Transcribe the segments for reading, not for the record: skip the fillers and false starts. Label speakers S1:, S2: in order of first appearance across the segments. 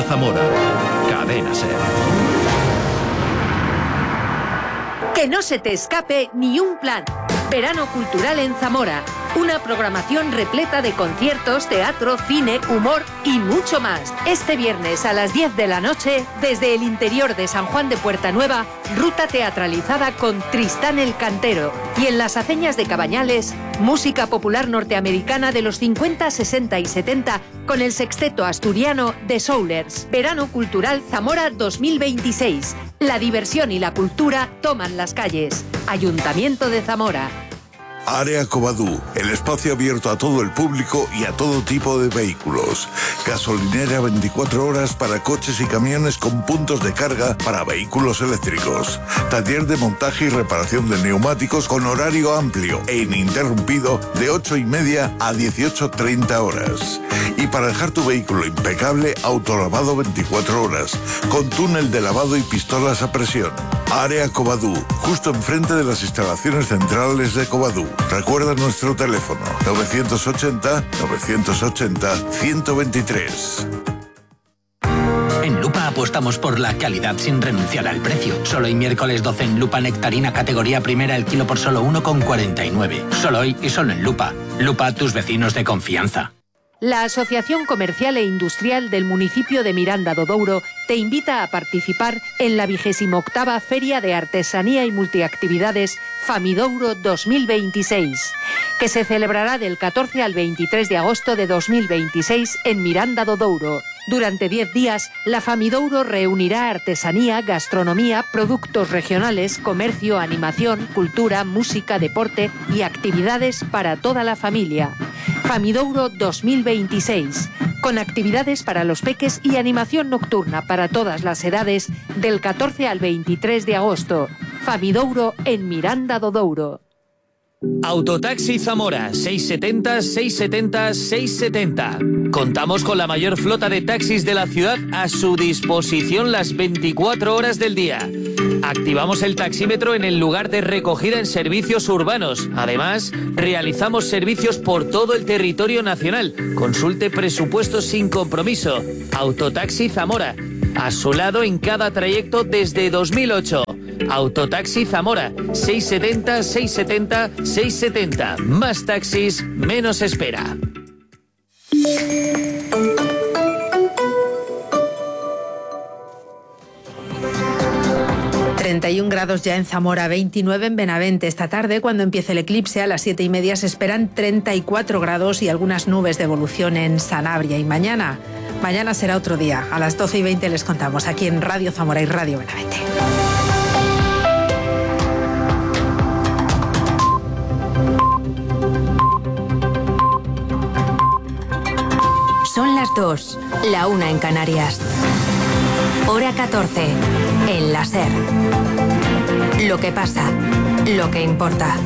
S1: Zamora. Cadena SER.
S2: Que no se te escape ni un plan. Verano Cultural en Zamora. Una programación repleta de conciertos, teatro, cine, humor y mucho más. Este viernes a las 10 de la noche, desde el interior de San Juan de Puerta Nueva, ruta teatralizada con Tristán el Cantero. Y en las aceñas de Cabañales, música popular norteamericana de los 50, 60 y 70 con el sexteto asturiano The Soulers. Verano Cultural Zamora 2026. La diversión y la cultura toman las calles. Ayuntamiento de Zamora.
S3: Área Covadú, el espacio abierto a todo el público y a todo tipo de vehículos. Gasolinera 24 horas para coches y camiones con puntos de carga para vehículos eléctricos. Taller de montaje y reparación de neumáticos con horario amplio e ininterrumpido de 8:30 a 18:30 horas. Y para dejar tu vehículo impecable, autolavado 24 horas, con túnel de lavado y pistolas a presión. Área Covadú, justo enfrente de las instalaciones centrales de Covadú. Recuerda nuestro teléfono 980-980-123.
S4: En Lupa apostamos por la calidad sin renunciar al precio. Solo hoy miércoles 12 en Lupa nectarina categoría primera el kilo por solo 1,49. Solo hoy y solo en Lupa. Lupa, tus vecinos de confianza.
S2: La Asociación Comercial e Industrial del municipio de Miranda do Douro te invita a participar en la 28ª Feria de Artesanía y Multiactividades Famidouro 2026, que se celebrará del 14 al 23 de agosto de 2026 en Miranda do Douro. Durante 10 días, la Famidouro reunirá artesanía, gastronomía, productos regionales, comercio, animación, cultura, música, deporte y actividades para toda la familia. Famidouro 2026, con actividades para los peques y animación nocturna para todas las edades del 14 al 23 de agosto. Famidouro en Miranda do Douro.
S5: Autotaxi Zamora, 670 670 670. Contamos con la mayor flota de taxis de la ciudad a su disposición las 24 horas del día. Activamos el taxímetro en el lugar de recogida en servicios urbanos. Además, realizamos servicios por todo el territorio nacional. Consulte presupuestos sin compromiso. Autotaxi Zamora, a su lado en cada trayecto desde 2008. Autotaxi Zamora, 670 670 670. Más taxis, menos espera.
S6: 31 grados ya en Zamora, 29 en Benavente. Esta tarde, cuando empiece el eclipse, a las 7:30 se esperan 34 grados y algunas nubes de evolución en Sanabria. Y mañana será otro día. A las 12:20 les contamos aquí en Radio Zamora y Radio Benavente.
S7: Son las 2, la 1 en Canarias. Hora 14, en la SER. Lo que pasa, lo que importa.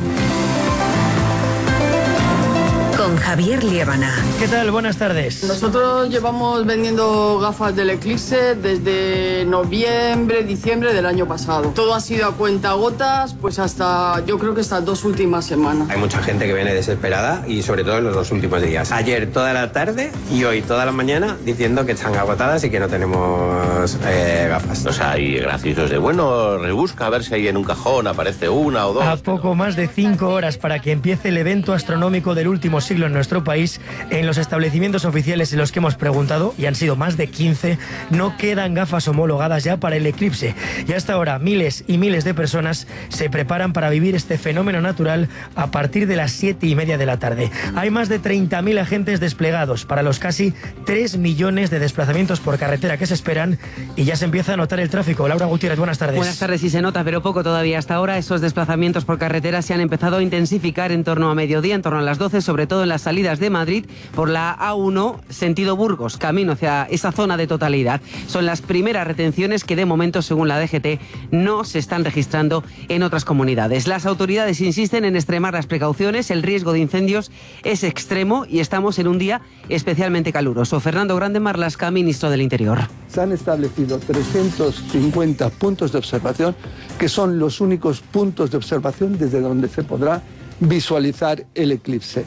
S7: Con Javier Liébana.
S8: ¿Qué tal? Buenas tardes.
S9: Nosotros llevamos vendiendo gafas del eclipse desde noviembre, diciembre del año pasado. Todo ha sido a cuentagotas, pues yo creo que estas 2 últimas semanas.
S10: Hay mucha gente que viene desesperada y sobre todo en los 2 últimos días. Ayer toda la tarde y hoy toda la mañana diciendo que están agotadas y que no tenemos gafas.
S11: O sea, hay graciosos de bueno, rebusca a ver si ahí en un cajón aparece una o dos.
S8: A poco más de 5 horas para que empiece el evento astronómico del último siglo en nuestro país, en los establecimientos oficiales en los que hemos preguntado, y han sido más de 15, no quedan gafas homologadas ya para el eclipse. Y hasta ahora miles y miles de personas se preparan para vivir este fenómeno natural a partir de las 7:30 de la tarde. Hay más de 30.000 agentes desplegados para los casi 3 millones de desplazamientos por carretera que se esperan, y ya se empieza a notar el tráfico. Laura Gutiérrez, buenas tardes.
S12: Buenas tardes, sí se nota, pero poco todavía. Hasta ahora esos desplazamientos por carretera se han empezado a intensificar en torno a mediodía, en torno a las 12, sobre todo en las salidas de Madrid por la A1 sentido Burgos, camino hacia esa zona de totalidad. Son las primeras retenciones que de momento, según la DGT, no se están registrando en otras comunidades. Las autoridades insisten en extremar las precauciones, el riesgo de incendios es extremo y estamos en un día especialmente caluroso. Fernando Grande Marlaska, ministro del Interior.
S13: Se han establecido 350 puntos de observación, que son los únicos puntos de observación desde donde se podrá visualizar el eclipse.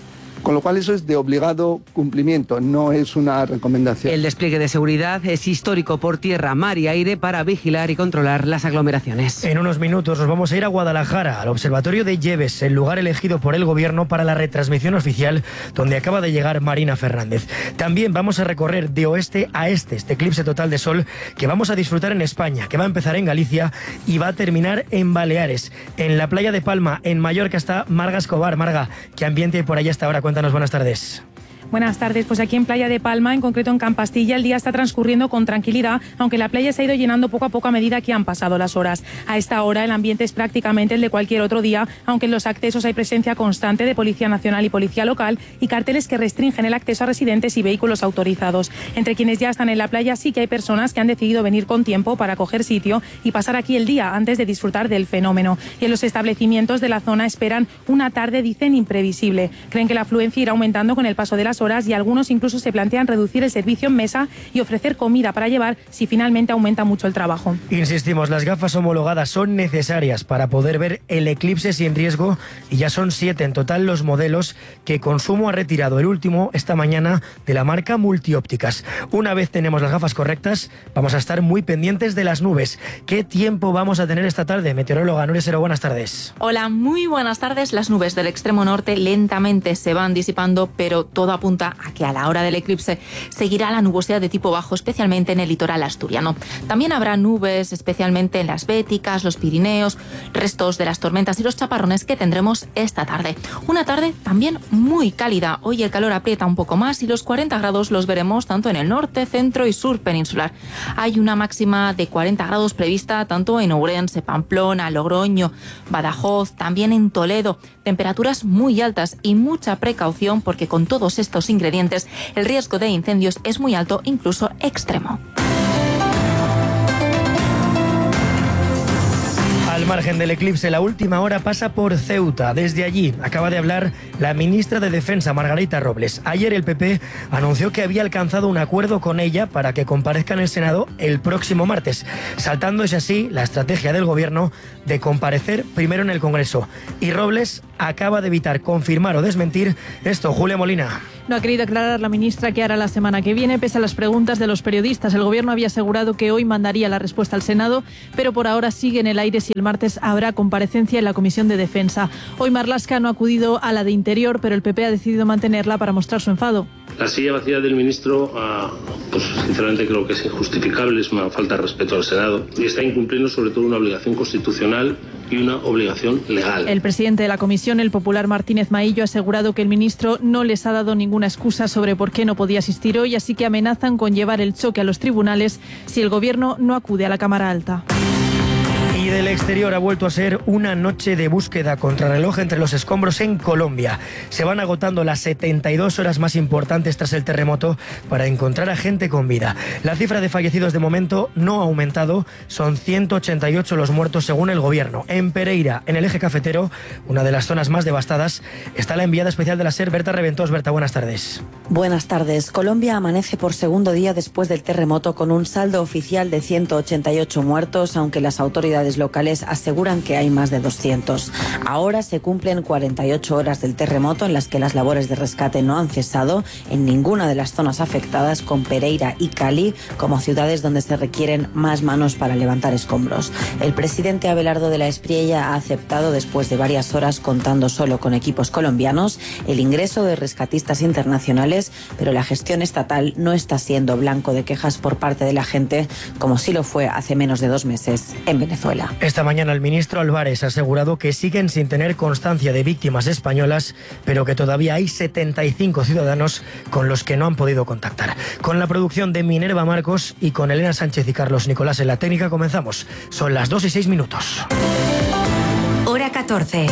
S13: Con lo cual eso es de obligado cumplimiento, no es una recomendación.
S12: El despliegue de seguridad es histórico por tierra, mar y aire para vigilar y controlar las aglomeraciones.
S8: En unos minutos nos vamos a ir a Guadalajara, al Observatorio de Lleves, el lugar elegido por el Gobierno para la retransmisión oficial, donde acaba de llegar Marina Fernández. También vamos a recorrer de oeste a este eclipse total de sol que vamos a disfrutar en España, que va a empezar en Galicia y va a terminar en Baleares. En la playa de Palma, en Mallorca, está Marga Escobar. Marga, ¿qué ambiente hay por allá hasta ahora? Cuéntanos, buenas tardes.
S14: Buenas tardes, pues aquí en Playa de Palma, en concreto en Campastilla, el día está transcurriendo con tranquilidad, aunque la playa se ha ido llenando poco a poco a medida que han pasado las horas. A esta hora el ambiente es prácticamente el de cualquier otro día, aunque en los accesos hay presencia constante de Policía Nacional y Policía Local y carteles que restringen el acceso a residentes y vehículos autorizados. Entre quienes ya están en la playa sí que hay personas que han decidido venir con tiempo para coger sitio y pasar aquí el día antes de disfrutar del fenómeno. Y en los establecimientos de la zona esperan una tarde, dicen, imprevisible. Creen que la afluencia irá aumentando con el paso de las horas y algunos incluso se plantean reducir el servicio en mesa y ofrecer comida para llevar si finalmente aumenta mucho el trabajo.
S8: Insistimos, las gafas homologadas son necesarias para poder ver el eclipse sin riesgo y ya son 7 en total los modelos que Consumo ha retirado, el último esta mañana, de la marca Multiópticas. Una vez tenemos las gafas correctas, vamos a estar muy pendientes de las nubes. ¿Qué tiempo vamos a tener esta tarde? Meteoróloga Nuria Sero, buenas tardes.
S15: Hola, muy buenas tardes. Las nubes del extremo norte lentamente se van disipando, pero todo apunta a que a la hora del eclipse seguirá la nubosidad de tipo bajo, especialmente en el litoral asturiano. También habrá nubes, especialmente en las Béticas, los Pirineos, restos de las tormentas y los chaparrones que tendremos esta tarde. Una tarde también muy cálida. Hoy el calor aprieta un poco más y los 40 grados los veremos tanto en el norte, centro y sur peninsular. Hay una máxima de 40 grados prevista tanto en Ourense, Pamplona, Logroño, Badajoz, también en Toledo. Temperaturas muy altas y mucha precaución porque con todos estos ingredientes el riesgo de incendios es muy alto, incluso extremo.
S8: Al margen del eclipse, la última hora pasa por Ceuta. Desde allí acaba de hablar la ministra de Defensa, Margarita Robles. Ayer el PP anunció que había alcanzado un acuerdo con ella para que comparezca en el Senado el próximo martes, saltándose así la estrategia del Gobierno de comparecer primero en el Congreso. Y Robles acaba de evitar confirmar o desmentir esto. Julia Molina.
S16: No ha querido aclarar la ministra qué hará la semana que viene, pese a las preguntas de los periodistas. El Gobierno había asegurado que hoy mandaría la respuesta al Senado, pero por ahora sigue en el aire si el martes habrá comparecencia en la Comisión de Defensa. Hoy Marlaska no ha acudido a la de Interior, pero el PP ha decidido mantenerla para mostrar su enfado.
S17: La silla vacía del ministro, pues sinceramente creo que es injustificable, es una falta de respeto al Senado y está incumpliendo sobre todo una obligación constitucional y una obligación legal.
S16: El presidente de la comisión, el popular Martínez Maillo, ha asegurado que el ministro no les ha dado ninguna excusa sobre por qué no podía asistir hoy, así que amenazan con llevar el choque a los tribunales si el Gobierno no acude a la Cámara Alta.
S8: Y del exterior ha vuelto a ser una noche de búsqueda contrarreloj entre los escombros en Colombia. Se van agotando las 72 horas más importantes tras el terremoto para encontrar a gente con vida. La cifra de fallecidos de momento no ha aumentado, son 188 los muertos según el Gobierno. En Pereira, en el eje cafetero, una de las zonas más devastadas, está la enviada especial de la SER, Berta Reventós. Berta, buenas tardes.
S18: Buenas tardes. Colombia amanece por segundo día después del terremoto con un saldo oficial de 188 muertos, aunque las autoridades locales aseguran que hay más de 200. Ahora se cumplen 48 horas del terremoto en las que las labores de rescate no han cesado en ninguna de las zonas afectadas, con Pereira y Cali como ciudades donde se requieren más manos para levantar escombros. El presidente Abelardo de la Espriella ha aceptado, después de varias horas contando solo con equipos colombianos, el ingreso de rescatistas internacionales, pero la gestión estatal no está siendo blanco de quejas por parte de la gente, como sí lo fue hace menos de 2 meses en Venezuela.
S8: Esta mañana el ministro Álvarez ha asegurado que siguen sin tener constancia de víctimas españolas, pero que todavía hay 75 ciudadanos con los que no han podido contactar. Con la producción de Minerva Marcos y con Elena Sánchez y Carlos Nicolás en la técnica comenzamos. Son las 2:06.
S7: Hora 14.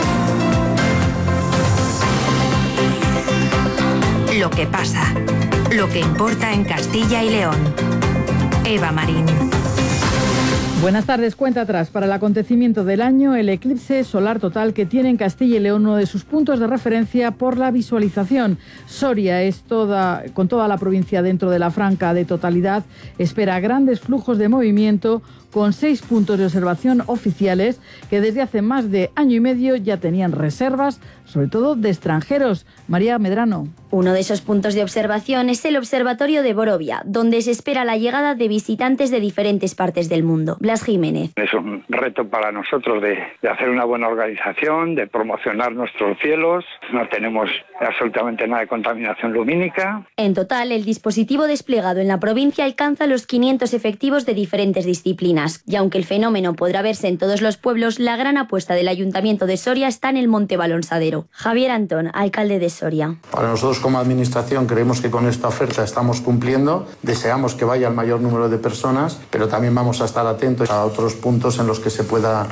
S7: Lo que pasa, lo que importa en Castilla y León. Eva Marín.
S19: Buenas tardes. Cuenta atrás para el acontecimiento del año, el eclipse solar total que tiene en Castilla y León uno de sus puntos de referencia por la visualización. Soria es con toda la provincia dentro de la franja de totalidad, espera grandes flujos de movimiento con 6 puntos de observación oficiales que desde hace más de año y medio ya tenían reservas, sobre todo de extranjeros. María Medrano.
S20: Uno de esos puntos de observación es el Observatorio de Borovia, donde se espera la llegada de visitantes de diferentes partes del mundo. Blas Jiménez.
S21: Es un reto para nosotros de hacer una buena organización, de promocionar nuestros cielos. No tenemos absolutamente nada de contaminación lumínica.
S20: En total, el dispositivo desplegado en la provincia alcanza los 500 efectivos de diferentes disciplinas. Y aunque el fenómeno podrá verse en todos los pueblos, la gran apuesta del Ayuntamiento de Soria está en el Monte Balonsadero. Javier Antón, alcalde de Soria.
S22: Para nosotros como administración creemos que con esta oferta estamos cumpliendo. Deseamos que vaya el mayor número de personas, pero también vamos a estar atentos a otros puntos en los que se pueda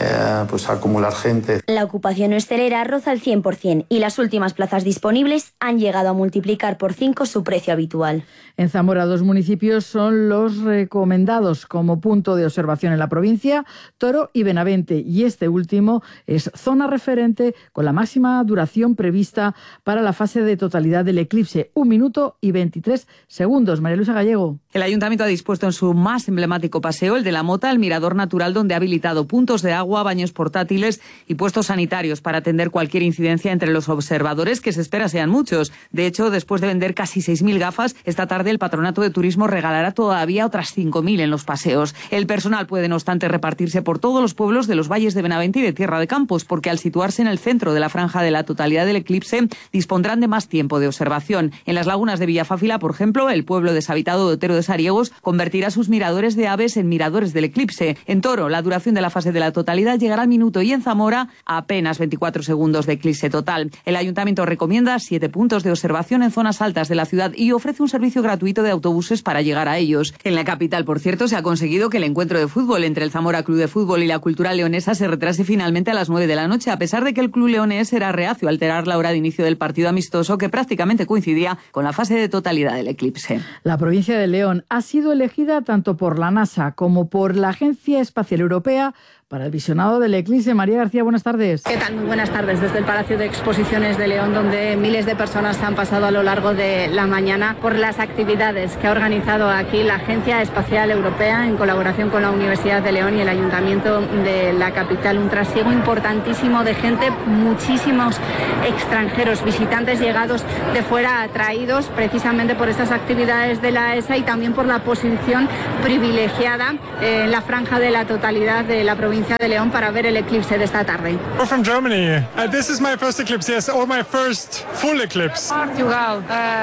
S22: acumular gente.
S20: La ocupación hostelera roza el 100% y las últimas plazas disponibles han llegado a multiplicar por 5 su precio habitual.
S19: En Zamora, 2 municipios son los recomendados como punto de observación en la provincia, Toro y Benavente, y este último es zona referente con la máxima duración prevista para la fase de totalidad del eclipse, 1 minuto y 23 segundos. María Luisa Gallego.
S23: El Ayuntamiento ha dispuesto en su más emblemático paseo, el de la Mota, el mirador natural, donde ha habilitado puntos de agua, baños portátiles y puestos sanitarios para atender cualquier incidencia entre los observadores, que se espera sean muchos. De hecho, después de vender casi 6.000 gafas, esta tarde el Patronato de Turismo regalará todavía otras 5.000 en los paseos. El personal puede, no obstante, repartirse por todos los pueblos de los valles de Benavente y de Tierra de Campos, porque al situarse en el centro de la franja de la totalidad del eclipse, dispondrán de más tiempo de observación. En las lagunas de Villafáfila, por ejemplo, el pueblo deshabitado de Otero de Sariegos convertirá sus miradores de aves en miradores del eclipse. En Toro, la duración de la fase de la totalidad llegará al minuto, y en Zamora apenas 24 segundos de eclipse total. El Ayuntamiento recomienda 7 puntos de observación en zonas altas de la ciudad y ofrece un servicio gratuito de autobuses para llegar a ellos. En la capital, por cierto, se ha conseguido que el encuentro de fútbol entre el Zamora Club de Fútbol y la Cultural Leonesa se retrase finalmente a las 9 de la noche, a pesar de que el club leonés era reacio a alterar la hora de inicio del partido amistoso, que prácticamente coincidía con la fase de totalidad del eclipse.
S19: La provincia de León ha sido elegida tanto por la NASA como por la Agencia Espacial Europea para el visionado del eclipse. María García, buenas tardes.
S24: ¿Qué tal? Muy buenas tardes. Desde el Palacio de Exposiciones de León, donde miles de personas han pasado a lo largo de la mañana por las actividades que ha organizado aquí la Agencia Espacial Europea en colaboración con la Universidad de León y el Ayuntamiento de la capital. Un trasiego importantísimo de gente, muchísimos extranjeros, visitantes llegados de fuera, atraídos precisamente por estas actividades de la ESA y también por la posición privilegiada en la franja de la totalidad de la provincia de León para ver el eclipse de esta tarde.
S25: I'm from Germany. This is my first eclipse, yes, or my first full eclipse.
S26: Portugal,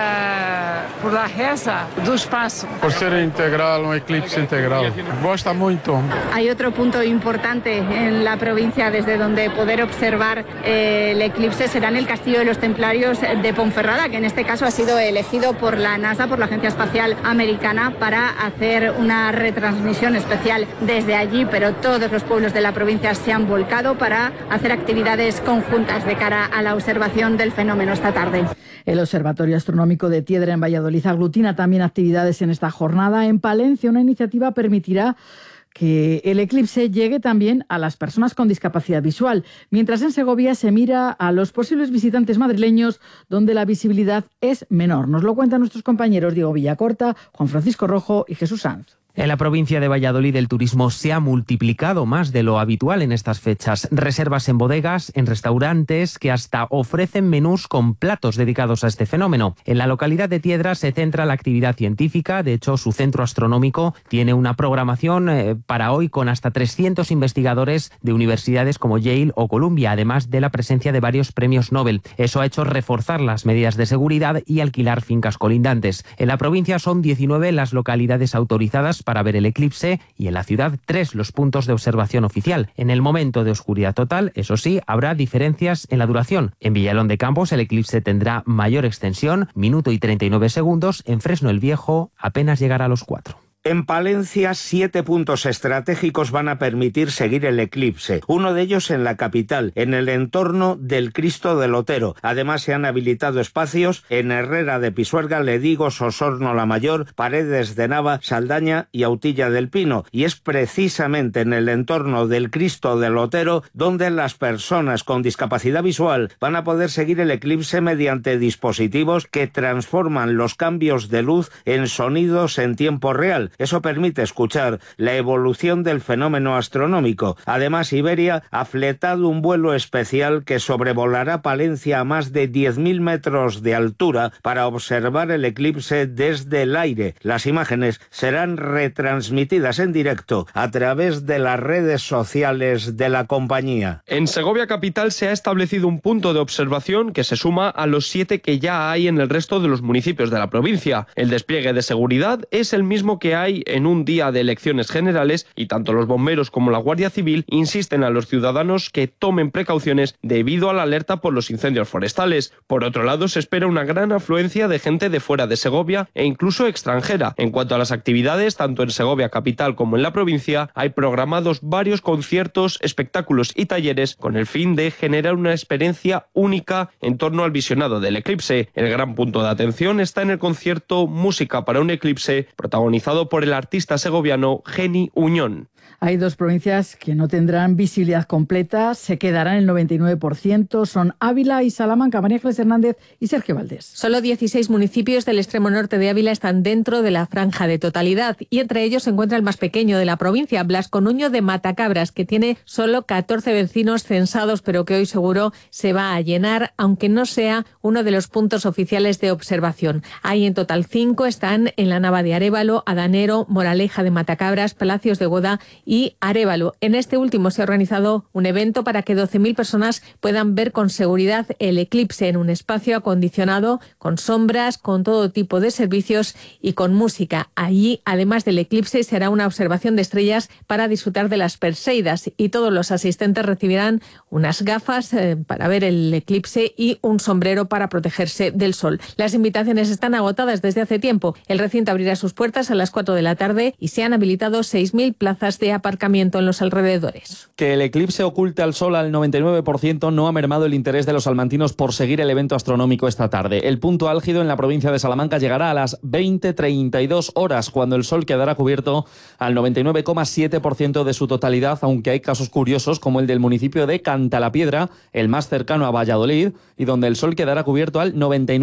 S26: por la reza do espaço.
S27: Por ser integral, un eclipse integral. Gosta muito.
S24: Hay otro punto importante en la provincia desde donde poder observar el eclipse será en el Castillo de los Templarios de Ponferrada, que en este caso ha sido elegido por la NASA, por la Agencia Espacial Americana, para hacer una retransmisión especial desde allí, pero todos los pueblos de la provincia se han volcado para hacer actividades conjuntas de cara a la observación del fenómeno esta tarde.
S19: El Observatorio Astronómico de Tiedra en Valladolid aglutina también actividades en esta jornada. En Palencia, una iniciativa permitirá que el eclipse llegue también a las personas con discapacidad visual, mientras en Segovia se mira a los posibles visitantes madrileños donde la visibilidad es menor. Nos lo cuentan nuestros compañeros Diego Villacorta, Juan Francisco Rojo y Jesús Sanz.
S28: En la provincia de Valladolid el turismo se ha multiplicado más de lo habitual en estas fechas. Reservas en bodegas, en restaurantes que hasta ofrecen menús con platos dedicados a este fenómeno. En la localidad de Tiedra se centra la actividad científica. De hecho, su centro astronómico tiene una programación para hoy con hasta 300 investigadores de universidades como Yale o Columbia, además de la presencia de varios premios Nobel. Eso ha hecho reforzar las medidas de seguridad y alquilar fincas colindantes. En la provincia son 19 las localidades autorizadas para ver el eclipse y en la ciudad 3 los puntos de observación oficial. En el momento de oscuridad total, eso sí, habrá diferencias en la duración. En Villalón de Campos el eclipse tendrá mayor extensión, minuto y 39 segundos. En Fresno el Viejo apenas llegará a los 4.
S1: En Palencia, 7 puntos estratégicos van a permitir seguir el eclipse. Uno de ellos en la capital, en el entorno del Cristo del Otero. Además, se han habilitado espacios en Herrera de Pisuerga, Ledigos, Osorno la Mayor, Paredes de Nava, Saldaña y Autilla del Pino. Y es precisamente en el entorno del Cristo del Otero donde las personas con discapacidad visual van a poder seguir el eclipse mediante dispositivos que transforman los cambios de luz en sonidos en tiempo real. Eso permite escuchar la evolución del fenómeno astronómico. Además, Iberia ha fletado un vuelo especial que sobrevolará Palencia a más de 10.000 metros de altura para observar el eclipse desde el aire. Las imágenes serán retransmitidas en directo a través de las redes sociales de la compañía.
S2: En Segovia capital se ha establecido un punto de observación que se suma a los 7 que ya hay en el resto de los municipios de la provincia. El despliegue de seguridad es el mismo que hay en un día de elecciones generales y tanto los bomberos como la Guardia Civil insisten a los ciudadanos que tomen precauciones debido a la alerta por los incendios forestales. Por otro lado, se espera una gran afluencia de gente de fuera de Segovia e incluso extranjera. En cuanto a las actividades, tanto en Segovia capital como en la provincia, hay programados varios conciertos, espectáculos y talleres con el fin de generar una experiencia única en torno al visionado del eclipse. El gran punto de atención está en el concierto Música para un eclipse, protagonizado por el artista segoviano Geni Uñón.
S19: Hay 2 provincias que no tendrán visibilidad completa, se quedarán el 99%, son Ávila y Salamanca. María Ángeles Hernández y Sergio Valdés.
S3: Solo 16 municipios del extremo norte de Ávila están dentro de la franja de totalidad y entre ellos se encuentra el más pequeño de la provincia, Blasco Nuño de Matacabras, que tiene solo 14 vecinos censados, pero que hoy seguro se va a llenar, aunque no sea uno de los puntos oficiales de observación. Hay en total 5, están en la Nava de Arévalo, Adanero, Moraleja de Matacabras, Palacios de Goda y Arévalo. En este último se ha organizado un evento para que 12.000 personas puedan ver con seguridad el eclipse en un espacio acondicionado, con sombras, con todo tipo de servicios y con música. Allí, además del eclipse, se hará una observación de estrellas para disfrutar de las Perseidas y todos los asistentes recibirán unas gafas para ver el eclipse y un sombrero para protegerse del sol. Las invitaciones están agotadas desde hace tiempo. El recinto abrirá sus puertas a las 4 de la tarde y se han habilitado 6.000 plazas de aparcamiento en los alrededores.
S4: Que el eclipse oculte al sol al 99% no ha mermado el interés de los salmantinos por seguir el evento astronómico esta tarde. El punto álgido en la provincia de Salamanca llegará a las 20:32 horas, cuando el sol quedará cubierto al 99,7% de su totalidad, aunque hay casos curiosos como el del municipio de Cantalapiedra, el más cercano a Valladolid, y donde el sol quedará cubierto al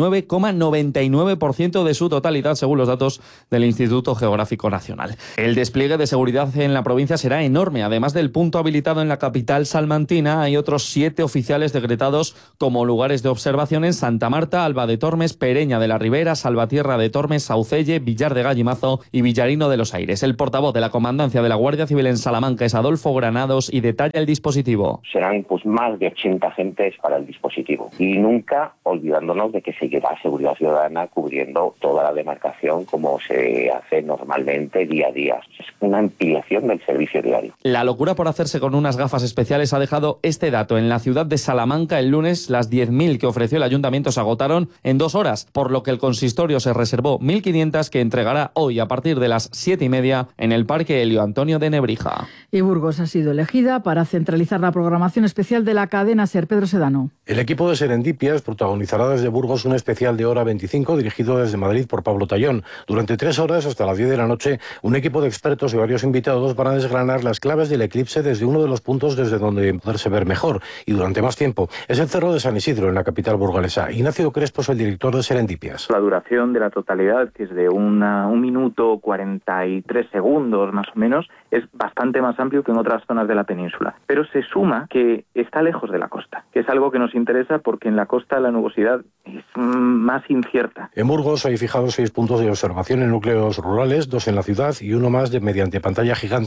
S4: 99,99% de su totalidad, según los datos del Instituto Geográfico Nacional. El despliegue de seguridad en la provincia será enorme. Además del punto habilitado en la capital salmantina, hay otros 7 oficiales decretados como lugares de observación en Santa Marta, Alba de Tormes, Pereña de la Ribera, Salvatierra de Tormes, Saucelle, Villar de Gallimazo y Villarino de los Aires. El portavoz de la Comandancia de la Guardia Civil en Salamanca es Adolfo Granados y detalla el dispositivo.
S5: Serán más de 80 agentes para el dispositivo y nunca olvidándonos de que seguirá Seguridad Ciudadana cubriendo toda la demarcación como se hace normalmente día a día. Es una ampliación del servicio diario.
S4: La locura por hacerse con unas gafas especiales ha dejado este dato. En la ciudad de Salamanca el lunes las 10.000 que ofreció el ayuntamiento se agotaron en 2 horas, por lo que el consistorio se reservó 1.500 que entregará hoy a partir de las 7:30 en el Parque Helio Antonio de Nebrija.
S19: Y Burgos ha sido elegida para centralizar la programación especial de la cadena SER. Pedro Sedano.
S6: El equipo de Serendipias protagonizará desde Burgos un especial de hora 25 dirigido desde Madrid por Pablo Tallón. Durante 3 horas hasta las 10 de la noche, un equipo de expertos y varios invitados van a desgranar las claves del eclipse desde uno de los puntos desde donde poderse ver mejor y durante más tiempo. Es el Cerro de San Isidro, en la capital burgalesa. Ignacio Crespo es el director de Serendipias.
S9: La duración de la totalidad, que es de 1 minuto 43 segundos más o menos, es bastante más amplio que en otras zonas de la península. Pero se suma que está lejos de la costa, que es algo que nos interesa porque en la costa la nubosidad es más incierta.
S6: En Burgos hay fijados 6 puntos de observación en núcleos rurales, 2 en la ciudad y uno más mediante pantalla gigante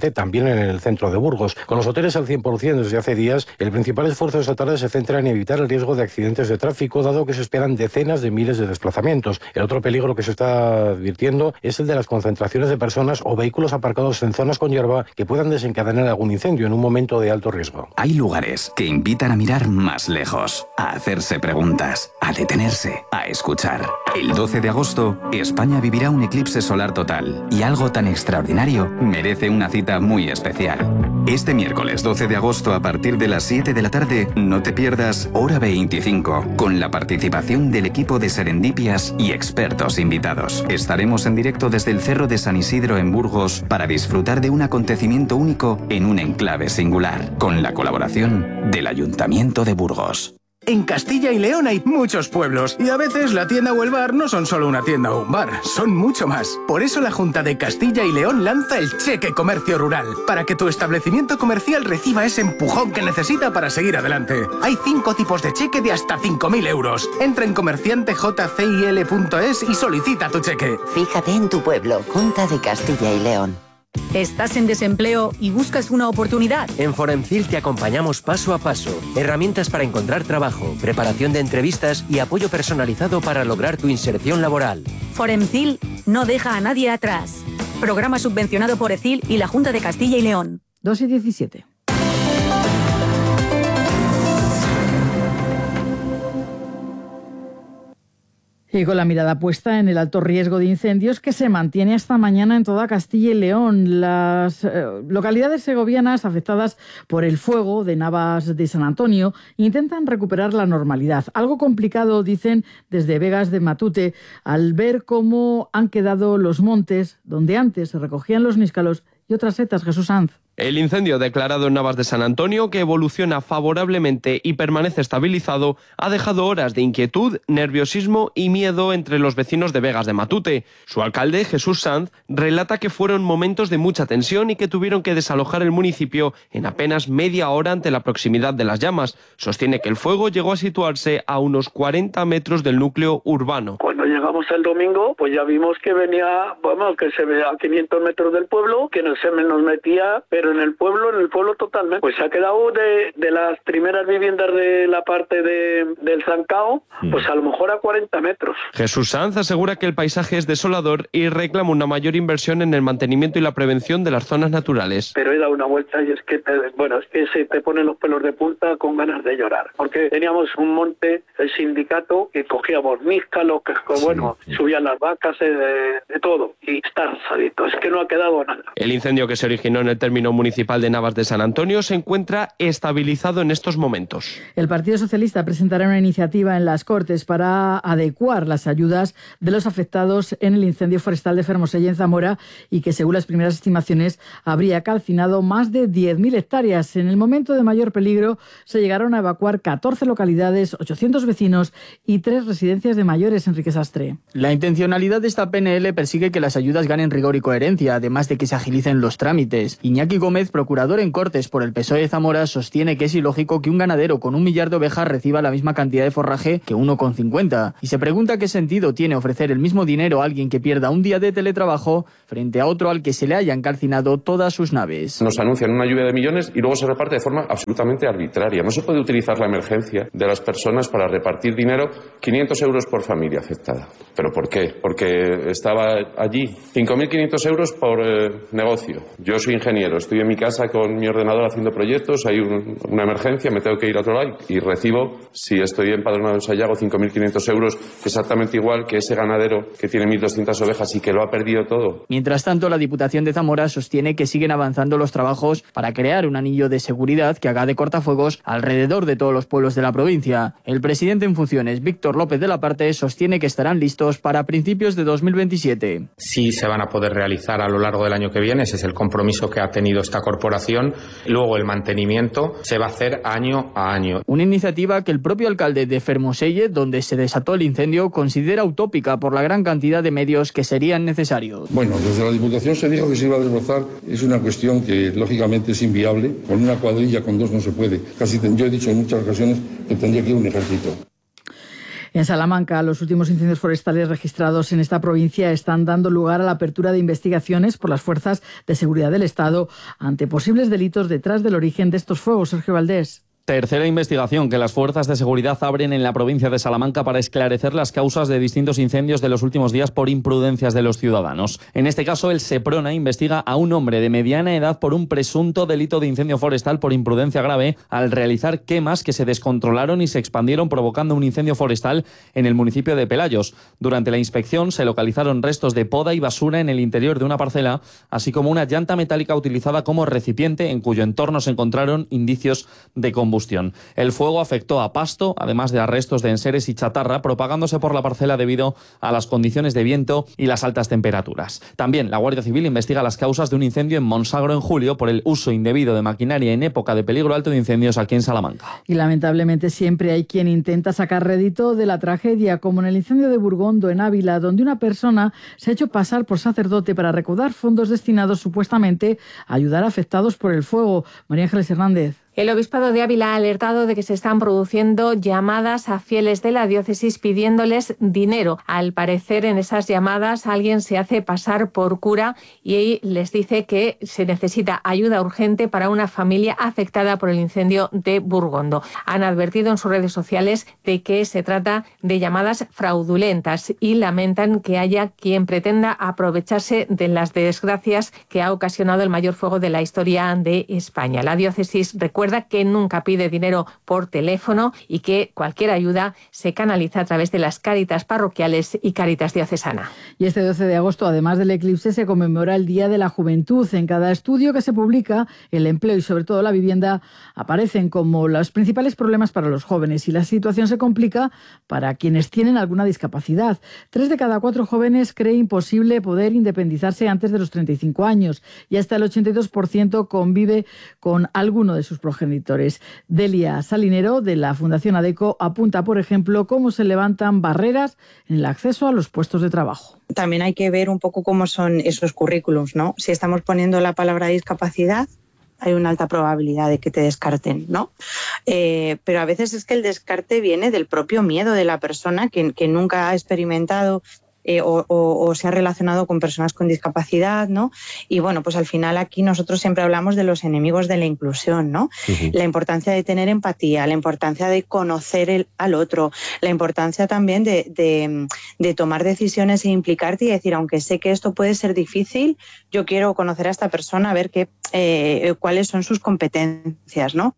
S6: concretamente también en el centro de Burgos. Con los hoteles al 100% desde hace días, el principal esfuerzo estatal se centra en evitar el riesgo de accidentes de tráfico, dado que se esperan decenas de miles de desplazamientos. El otro peligro que se está advirtiendo es el de las concentraciones de personas o vehículos aparcados en zonas con hierba que puedan desencadenar algún incendio en un momento de alto riesgo.
S10: Hay lugares que invitan a mirar más lejos, a hacerse preguntas, a detenerse, a escuchar. El 12 de agosto, España vivirá un eclipse solar total y algo tan extraordinario merece una cita muy especial. Este miércoles 12 de agosto a partir de las 7 de la tarde, no te pierdas Hora 25, con la participación del equipo de Serendipias y expertos invitados. Estaremos en directo desde el Cerro de San Isidro en Burgos para disfrutar de un acontecimiento único en un enclave singular, con la colaboración del Ayuntamiento de Burgos.
S11: En Castilla y León hay muchos pueblos y a veces la tienda o el bar no son solo una tienda o un bar, son mucho más. Por eso la Junta de Castilla y León lanza el Cheque Comercio Rural, para que tu establecimiento comercial reciba ese empujón que necesita para seguir adelante. Hay 5 tipos de cheque de hasta 5.000 euros. Entra en comerciantejcil.es y solicita tu cheque.
S12: Fíjate en tu pueblo, Junta de Castilla y León.
S13: ¿Estás en desempleo y buscas una oportunidad?
S14: En Foremcil te acompañamos paso a paso. Herramientas para encontrar trabajo, preparación de entrevistas y apoyo personalizado para lograr tu inserción laboral.
S13: Foremcil no deja a nadie atrás. Programa subvencionado por ECIL y la Junta de Castilla y León.
S19: 2:17. Y con la mirada puesta en el alto riesgo de incendios que se mantiene hasta mañana en toda Castilla y León. Las localidades segovianas afectadas por el fuego de Navas de San Antonio intentan recuperar la normalidad. Algo complicado, dicen desde Vegas de Matute, al ver cómo han quedado los montes donde antes se recogían los níscalos y otras setas. Jesús Sanz.
S2: El incendio declarado en Navas de San Antonio, que evoluciona favorablemente y permanece estabilizado, ha dejado horas de inquietud, nerviosismo y miedo entre los vecinos de Vegas de Matute. Su alcalde, Jesús Sanz, relata que fueron momentos de mucha tensión y que tuvieron que desalojar el municipio en apenas media hora ante la proximidad de las llamas. Sostiene que el fuego llegó a situarse a unos 40 metros del núcleo urbano.
S15: Cuando llegamos el domingo, pues ya vimos que venía, bueno, que se veía a 500 metros del pueblo, que no se nos metía, pero en el pueblo totalmente. Pues se ha quedado de las primeras viviendas de la parte del Zancao, pues a lo mejor a 40 metros.
S2: Jesús Sanz asegura que el paisaje es desolador y reclama una mayor inversión en el mantenimiento y la prevención de las zonas naturales.
S15: Pero he dado una vuelta y es que se te ponen los pelos de punta con ganas de llorar. Porque teníamos un monte, el sindicato, que cogíamos níscalos, que subían las vacas, de todo. Y está arrasadito. Es que no ha quedado nada.
S2: El incendio que se originó en el término municipal de Navas de San Antonio se encuentra estabilizado en estos momentos.
S19: El Partido Socialista presentará una iniciativa en las Cortes para adecuar las ayudas de los afectados en el incendio forestal de Fermoselle en Zamora y que, según las primeras estimaciones, habría calcinado más de 10.000 hectáreas. En el momento de mayor peligro se llegaron a evacuar 14 localidades, 800 vecinos y 3 residencias de mayores. Enrique Sastre.
S16: La intencionalidad de esta PNL persigue que las ayudas ganen rigor y coherencia, además de que se agilicen los trámites. Iñaki Gómez, procurador en Cortes por el PSOE de Zamora, sostiene que es ilógico que un ganadero con 1 millar de ovejas reciba la misma cantidad de forraje que uno con 50. Y se pregunta qué sentido tiene ofrecer el mismo dinero a alguien que pierda un día de teletrabajo frente a otro al que se le hayan calcinado todas sus naves.
S17: Nos anuncian una lluvia de millones y luego se reparte de forma absolutamente arbitraria. No se puede utilizar la emergencia de las personas para repartir dinero, 500 euros por familia afectada. ¿Pero por qué? Porque estaba allí 5.500 euros por negocio. Yo soy ingeniero, estoy en mi casa con mi ordenador haciendo proyectos, hay una emergencia, me tengo que ir a otro lado y recibo, si estoy empadronado en Sayago, 5.500 euros, exactamente igual que ese ganadero que tiene 1.200 ovejas y que lo ha perdido todo.
S16: Mientras tanto, la Diputación de Zamora sostiene que siguen avanzando los trabajos para crear un anillo de seguridad que haga de cortafuegos alrededor de todos los pueblos de la provincia. El presidente en funciones, Víctor López de la Parte, sostiene que estarán listos para principios de 2027.
S29: Sí se van a poder realizar a lo largo del año que viene, ese es el compromiso que ha tenido esta corporación. Luego el mantenimiento se va a hacer año a año.
S16: Una iniciativa que el propio alcalde de Fermoselle, donde se desató el incendio, considera utópica por la gran cantidad de medios que serían necesarios.
S30: Bueno, desde la Diputación se dijo que se iba a desbrozar. Es una cuestión que lógicamente es inviable. Con una cuadrilla, con 2 no se puede. Yo he dicho en muchas ocasiones que tendría que ir un ejército.
S19: En Salamanca, los últimos incendios forestales registrados en esta provincia están dando lugar a la apertura de investigaciones por las fuerzas de seguridad del Estado ante posibles delitos detrás del origen de estos fuegos. Sergio Valdés.
S4: Tercera investigación que las fuerzas de seguridad abren en la provincia de Salamanca para esclarecer las causas de distintos incendios de los últimos días por imprudencias de los ciudadanos. En este caso, el Seprona investiga a un hombre de mediana edad por un presunto delito de incendio forestal por imprudencia grave al realizar quemas que se descontrolaron y se expandieron provocando un incendio forestal en el municipio de Pelayos. Durante la inspección se localizaron restos de poda y basura en el interior de una parcela, así como una llanta metálica utilizada como recipiente en cuyo entorno se encontraron indicios de combustión. El fuego afectó a pasto, además de a restos de enseres y chatarra, propagándose por la parcela debido a las condiciones de viento y las altas temperaturas. También la Guardia Civil investiga las causas de un incendio en Monsagro en julio por el uso indebido de maquinaria en época de peligro alto de incendios aquí en Salamanca.
S19: Y lamentablemente siempre hay quien intenta sacar rédito de la tragedia, como en el incendio de Burgondo, en Ávila, donde una persona se ha hecho pasar por sacerdote para recaudar fondos destinados supuestamente a ayudar a afectados por el fuego. María Ángeles Hernández.
S3: El Obispado de Ávila ha alertado de que se están produciendo llamadas a fieles de la diócesis pidiéndoles dinero. Al parecer, en esas llamadas alguien se hace pasar por cura y les dice que se necesita ayuda urgente para una familia afectada por el incendio de Burgondo. Han advertido en sus redes sociales de que se trata de llamadas fraudulentas y lamentan que haya quien pretenda aprovecharse de las desgracias que ha ocasionado el mayor fuego de la historia de España. La diócesis recuerda que nunca pide dinero por teléfono y que cualquier ayuda se canaliza a través de las Cáritas parroquiales y Cáritas diocesana.
S19: Y este 12 de agosto, además del eclipse, se conmemora el Día de la Juventud. En cada estudio que se publica, el empleo y sobre todo la vivienda aparecen como los principales problemas para los jóvenes y la situación se complica para quienes tienen alguna discapacidad. 3 de cada 4 jóvenes cree imposible poder independizarse antes de los 35 años y hasta el 82% convive con alguno de sus progenitores. Delia Salinero, de la Fundación ADECO, apunta, por ejemplo, cómo se levantan barreras en el acceso a los puestos de trabajo.
S7: También hay que ver un poco cómo son esos currículums, ¿no? Si estamos poniendo la palabra discapacidad, hay una alta probabilidad de que te descarten, ¿no? Pero a veces es que el descarte viene del propio miedo de la persona que nunca ha experimentado o se ha relacionado con personas con discapacidad, ¿no? Y bueno, pues al final aquí nosotros siempre hablamos de los enemigos de la inclusión, ¿no? Uh-huh. La importancia de tener empatía, la importancia de conocer al otro, la importancia también de tomar decisiones e implicarte y decir, aunque sé que esto puede ser difícil, yo quiero conocer a esta persona, a ver cuáles son sus competencias, ¿no?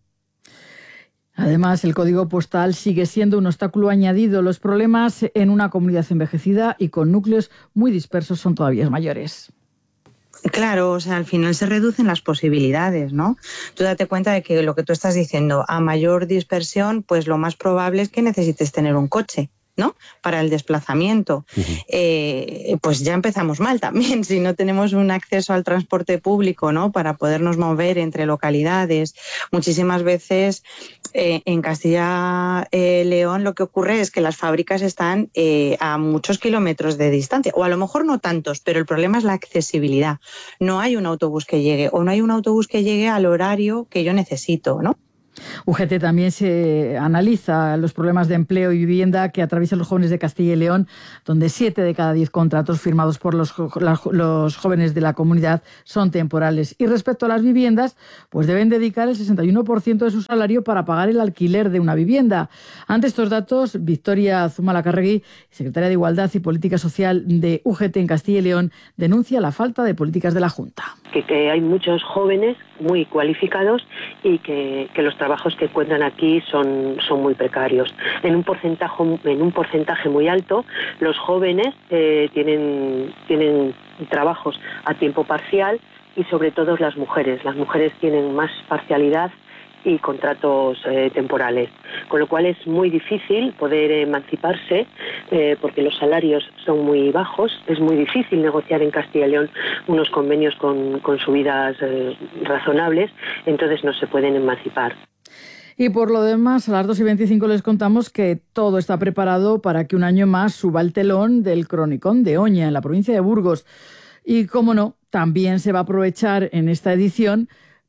S19: Además, el código postal sigue siendo un obstáculo añadido. Los problemas en una comunidad envejecida y con núcleos muy dispersos son todavía mayores.
S7: Claro, o sea, al final se reducen las posibilidades, ¿no? Tú date cuenta de que lo que tú estás diciendo, a mayor dispersión, pues lo más probable es que necesites tener un coche, ¿no? Para el desplazamiento. Uh-huh. Pues ya empezamos mal también, si no tenemos un acceso al transporte público, ¿no? Para podernos mover entre localidades. Muchísimas veces en Castilla León lo que ocurre es que las fábricas están a muchos kilómetros de distancia, o a lo mejor no tantos, pero el problema es la accesibilidad. No hay un autobús que llegue, o no hay un autobús que llegue al horario que yo necesito, ¿no?
S19: UGT también se analiza los problemas de empleo y vivienda que atraviesan los jóvenes de Castilla y León, donde 7 de cada 10 contratos firmados por los jóvenes de la comunidad son temporales. Y respecto a las viviendas, pues deben dedicar el 61% de su salario para pagar el alquiler de una vivienda. Ante estos datos, Victoria Zumalacárregui, secretaria de Igualdad y Política Social de UGT en Castilla y León, denuncia la falta de políticas de la Junta.
S8: Que hay muchos jóvenes muy cualificados y que los trabajos que encuentran aquí son muy precarios. En un porcentaje muy alto, los jóvenes tienen trabajos a tiempo parcial y sobre todo las mujeres. Las mujeres tienen más parcialidad y contratos temporales, con lo cual es muy difícil poder emanciparse porque los salarios son muy bajos, es muy difícil negociar en Castilla y León unos convenios con subidas razonables, entonces no se pueden emancipar.
S19: Y por lo demás, a las 2:25 les contamos que todo está preparado para que un año más suba el telón del Cronicón de Oña, en la provincia de Burgos. Y, cómo no, también se va a aprovechar en esta edición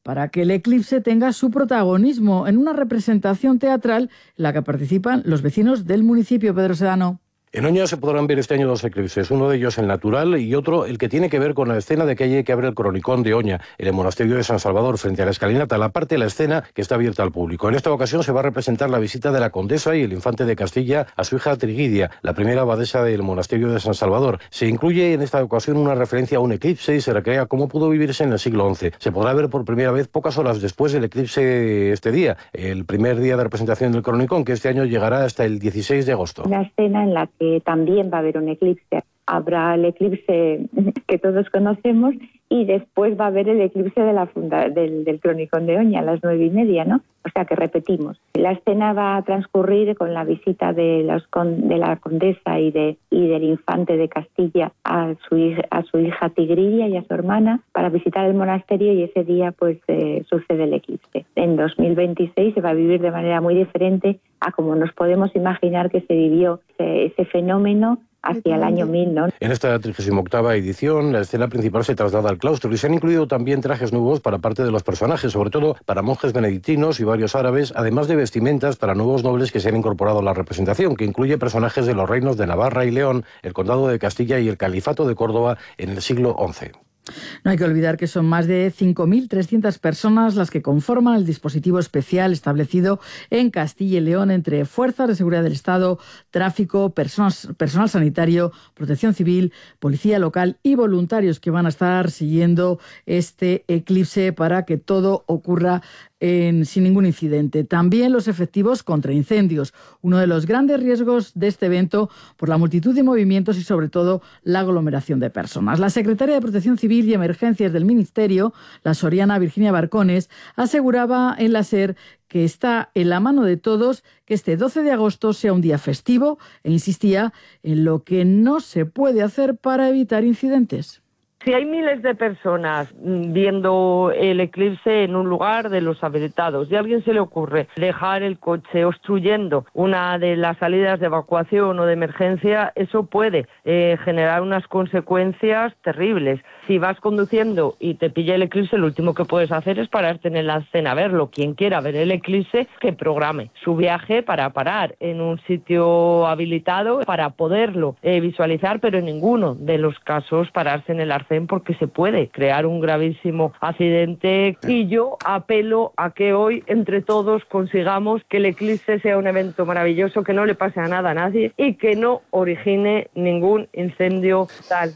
S19: para que el eclipse tenga su protagonismo en una representación teatral en la que participan los vecinos del municipio. Pedro Sedano.
S6: En Oña se podrán ver este año 2 eclipses, uno de ellos el natural y otro el que tiene que ver con la escena de calle que abre el Cronicón de Oña, en el monasterio de San Salvador, frente a la escalinata, la parte de la escena que está abierta al público. En esta ocasión se va a representar la visita de la condesa y el infante de Castilla a su hija Trigidia, la primera abadesa del monasterio de San Salvador. Se incluye en esta ocasión una referencia a un eclipse y se recrea cómo pudo vivirse en el siglo XI. Se podrá ver por primera vez pocas horas después del eclipse este día, el primer día de representación del Cronicón, que este año llegará hasta el 16 de agosto.
S18: Una escena en la que también va a haber un eclipse. Habrá el eclipse que todos conocemos y después va a haber el eclipse de del Cronicón de Oña a las 9:30, ¿no? O sea que repetimos. La escena va a transcurrir con la visita de la condesa y del infante de Castilla a su hija Tigridia y a su hermana para visitar el monasterio, y ese día pues sucede el eclipse. En 2026 se va a vivir de manera muy diferente a como nos podemos imaginar que se vivió ese fenómeno hacia el año 1000, ¿no?
S6: En esta 38ª edición, la escena principal se traslada al claustro y se han incluido también trajes nuevos para parte de los personajes, sobre todo para monjes benedictinos y varios árabes, además de vestimentas para nuevos nobles que se han incorporado a la representación, que incluye personajes de los reinos de Navarra y León, el condado de Castilla y el califato de Córdoba en el siglo XI.
S19: No hay que olvidar que son más de 5.300 personas las que conforman el dispositivo especial establecido en Castilla y León entre fuerzas de seguridad del Estado, tráfico, personal sanitario, protección civil, policía local y voluntarios que van a estar siguiendo este eclipse para que todo ocurra sin ningún incidente. También los efectivos contra incendios, uno de los grandes riesgos de este evento por la multitud de movimientos y sobre todo la aglomeración de personas. La secretaria de Protección Civil y Emergencias del Ministerio, la soriana Virginia Barcones, aseguraba en la SER que está en la mano de todos que este 12 de agosto sea un día festivo e insistía en lo que no se puede hacer para evitar incidentes.
S20: Si hay miles de personas viendo el eclipse en un lugar de los habilitados y a alguien se le ocurre dejar el coche obstruyendo una de las salidas de evacuación o de emergencia, eso puede generar unas consecuencias terribles. Si vas conduciendo y te pilla el eclipse, lo último que puedes hacer es pararte en la escena a verlo. Quien quiera ver el eclipse, que programe su viaje para parar en un sitio habilitado para poderlo visualizar, pero en ninguno de los casos pararse en el arcén, porque se puede crear un gravísimo accidente. Y yo apelo a que hoy entre todos consigamos que el eclipse sea un evento maravilloso, que no le pase a nada a nadie y que no origine ningún incendio tal.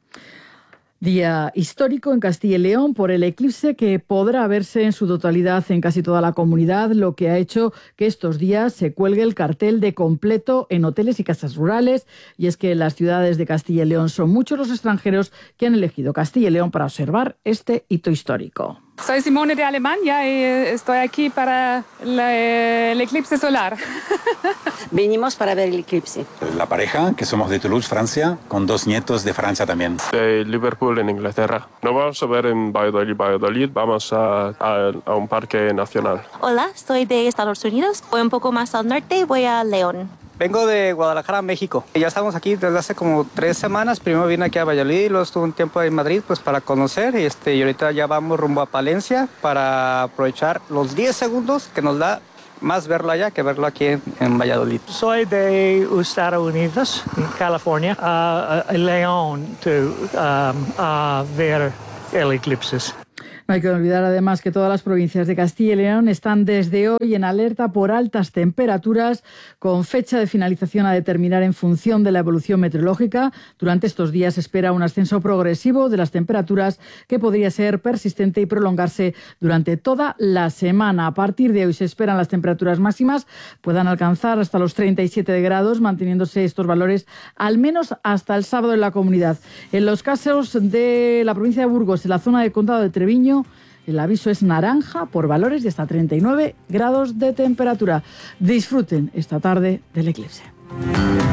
S19: Día histórico en Castilla y León por el eclipse que podrá verse en su totalidad en casi toda la comunidad, lo que ha hecho que estos días se cuelgue el cartel de completo en hoteles y casas rurales. Y es que en las ciudades de Castilla y León son muchos los extranjeros que han elegido Castilla y León para observar este hito histórico.
S21: Soy Simone de Alemania y estoy aquí para el eclipse solar.
S22: Venimos para ver el eclipse.
S23: La pareja, que somos de Toulouse, Francia, con 2 nietos de Francia también.
S24: De Liverpool, en Inglaterra. No vamos a ver en Valladolid, vamos a un parque nacional.
S25: Hola, soy de Estados Unidos, voy un poco más al norte y voy a León.
S26: Vengo de Guadalajara, México. Ya estamos aquí desde hace como 3 semanas. Primero vine aquí a Valladolid, luego estuve un tiempo en Madrid pues para conocer y ahorita ya vamos rumbo a Palencia para aprovechar los 10 segundos que nos da más verlo allá que verlo aquí en Valladolid.
S29: Soy de Estados Unidos, California, a León a ver el eclipse.
S19: No hay que olvidar además que todas las provincias de Castilla y León están desde hoy en alerta por altas temperaturas, con fecha de finalización a determinar en función de la evolución meteorológica. Durante estos días se espera un ascenso progresivo de las temperaturas que podría ser persistente y prolongarse durante toda la semana. A partir de hoy se esperan las temperaturas máximas puedan alcanzar hasta los 37 grados, manteniéndose estos valores al menos hasta el sábado en la comunidad. En los casos de la provincia de Burgos, en la zona del condado de Treviño, el aviso es naranja por valores de hasta 39 grados de temperatura. Disfruten esta tarde del eclipse.